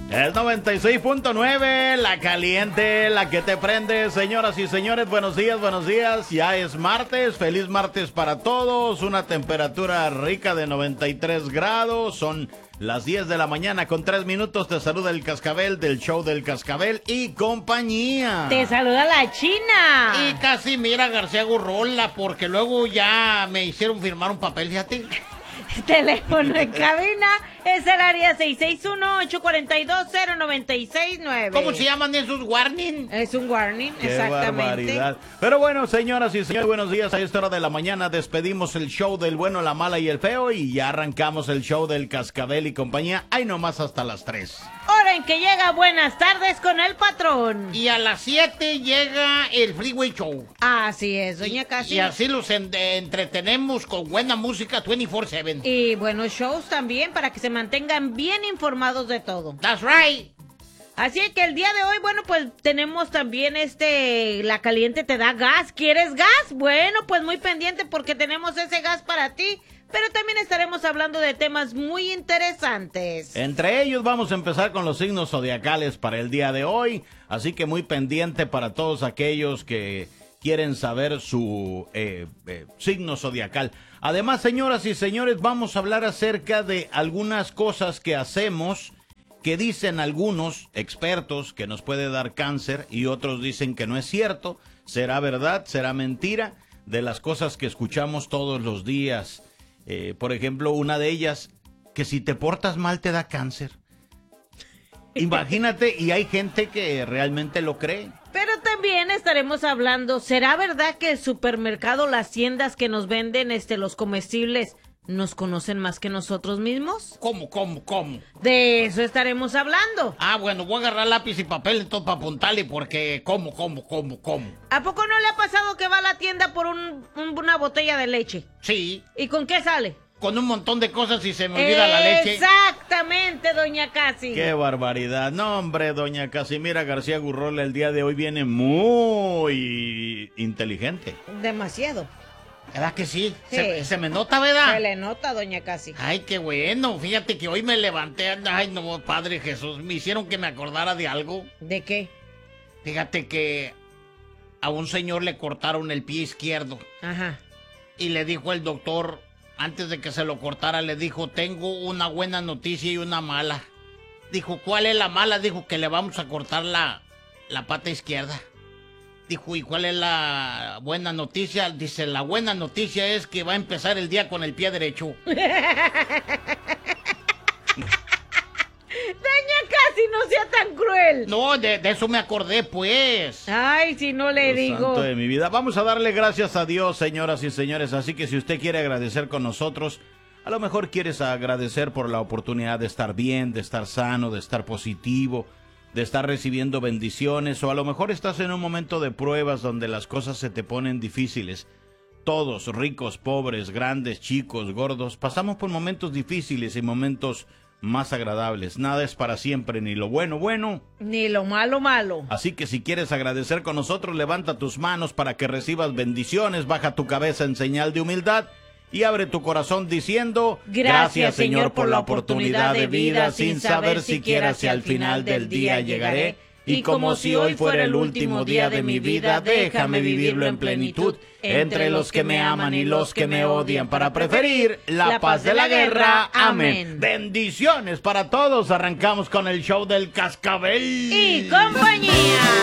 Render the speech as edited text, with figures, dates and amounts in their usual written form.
Es 96.9, la caliente, la que te prende. Señoras y señores, buenos días, buenos días. Ya es martes, feliz martes para todos. Una temperatura rica de 93 grados. Son las 10 de la mañana con 3 minutos. Te saluda el Cascabel del show del Cascabel y compañía. Te saluda la China. Y casi mira García Gurrola, porque luego ya me hicieron firmar un papel, fíjate. Teléfono en cabina es el área 661-842-0969. ¿Cómo se llaman esos warning? Es un warning, Qué exactamente. barbaridad. Pero bueno, señoras y señores, buenos días. A esta hora de la mañana despedimos el show del bueno, la mala y el feo y ya arrancamos el show del Cascabel y compañía. Ahí nomás hasta las 3. Hora en que llega Buenas Tardes con el patrón. Y a las 7 llega el Freeway Show. Así es, doña Casi. Y así los entretenemos con buena música 24/7. Y buenos shows también para que se mantengan bien informados de todo. That's right. Así es que el día de hoy, bueno, pues tenemos también La Caliente te da gas. ¿Quieres gas? Bueno, pues muy pendiente porque tenemos ese gas para ti. Pero también estaremos hablando de temas muy interesantes. Entre ellos vamos a empezar con los signos zodiacales para el día de hoy. Así que muy pendiente para todos aquellos que quieren saber su signo zodiacal. Además, señoras y señores, vamos a hablar acerca de algunas cosas que hacemos, que dicen algunos expertos que nos puede dar cáncer y otros dicen que no es cierto. ¿Será verdad? ¿Será mentira? De las cosas que escuchamos todos los días. Por ejemplo, una de ellas, que si te portas mal te da cáncer. Imagínate, y hay gente que realmente lo cree. Pero también estaremos hablando, ¿será verdad que el supermercado, las tiendas que nos venden los comestibles, nos conocen más que nosotros mismos? ¿Cómo? De eso estaremos hablando. Ah, bueno, voy a agarrar lápiz y papel entonces para apuntarle porque ¿cómo? ¿A poco no le ha pasado que va a la tienda por una botella de leche? Sí. ¿Y con qué sale? Con un montón de cosas y se me olvida la leche. Exactamente, doña Casi. ¡Qué barbaridad! No, hombre, doña Casimira García Gurrola el día de hoy viene muy inteligente. Demasiado. ¿Verdad que sí? Sí. Se me nota, ¿verdad? Se le nota, doña Casi. Ay, qué bueno. Fíjate que hoy me levanté. Ay, no, Padre Jesús. Me hicieron que me acordara de algo. ¿De qué? Fíjate que a un señor le cortaron el pie izquierdo. Ajá. Y le dijo el doctor, antes de que se lo cortara, le dijo, tengo una buena noticia y una mala. Dijo, ¿cuál es la mala? Dijo que le vamos a cortar la pata izquierda. Dijo, ¿y cuál es la buena noticia? Dice, la buena noticia es que va a empezar el día con el pie derecho. Doña Casi, no sea tan cruel. No, de eso me acordé, pues. Ay, si no le Dios digo. santo de mi vida. Vamos a darle gracias a Dios, señoras y señores. Así que si usted quiere agradecer con nosotros, a lo mejor quieres agradecer por la oportunidad de estar bien, de estar sano, de estar positivo, de estar recibiendo bendiciones, o a lo mejor estás en un momento de pruebas donde las cosas se te ponen difíciles. Todos, ricos, pobres, grandes, chicos, gordos, pasamos por momentos difíciles y momentos más agradables. Nada es para siempre, ni lo bueno, bueno, ni lo malo, malo. Así que si quieres agradecer con nosotros, levanta tus manos para que recibas bendiciones, baja tu cabeza en señal de humildad y abre tu corazón diciendo, gracias Señor por la oportunidad de vida, sin saber siquiera si al final del día llegaré. Y como si hoy fuera el último día de mi vida, déjame vivirlo en plenitud, entre los que me aman y los que me odian, para preferir la paz de la guerra. Amén. Bendiciones para todos. Arrancamos con el show del Cascabel y compañía.